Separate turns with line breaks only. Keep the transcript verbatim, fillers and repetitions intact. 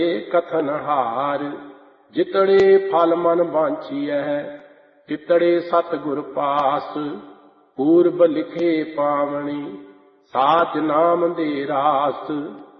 कथन हार। जितड़े फल मन बांछियह तितड़े सतगुर पास। पूर्व लिखे पावनी साच नाम दे रास।